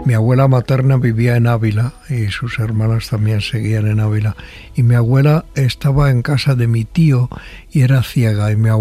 Mi abuela materna vivía en Ávila y sus hermanas también seguían en Ávila. Y mi abuela estaba en casa de mi tío y era ciega. Y mi